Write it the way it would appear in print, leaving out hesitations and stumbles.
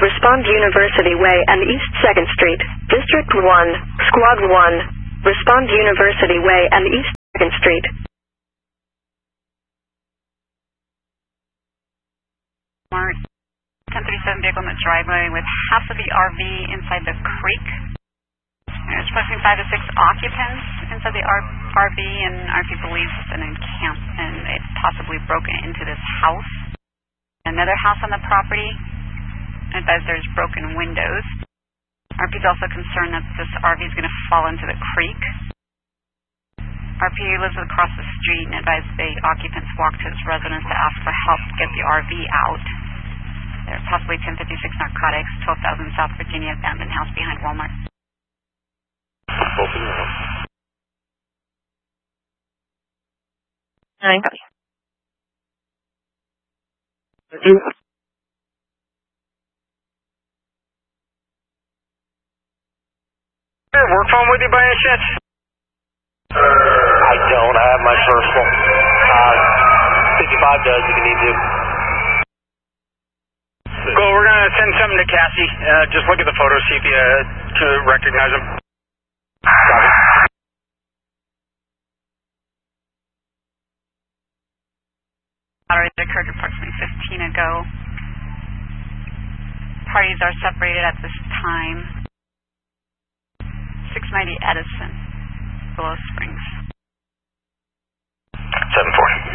Respond University Way and East 2nd Street. District 1, Squad 1. Respond University Way and East 2nd Street. Mark, 1037 vehicle in the driveway with half of the RV inside the creek. There's approximately 5 to 6 occupants inside the RV, and RV believes it's an encampment. It's possibly broken into this house. Another house on the property. Advise there's broken windows. RP is also concerned that this RV is going to fall into the creek. RP lives across the street and advised the occupants walk to his residence to ask for help to get the RV out. There's possibly 1056 narcotics, 12,000 South Virginia, abandoned house behind Walmart. Nine. Work phone with you by any chance? I don't. I have my personal. 55 does if you need to. Go, we're going to send something to Cassie. Just look at the photos, see if you recognize him. Copy. It occurred approximately 15 ago. Parties are separated at this time. 690 Edison, Willow Springs. 7-4.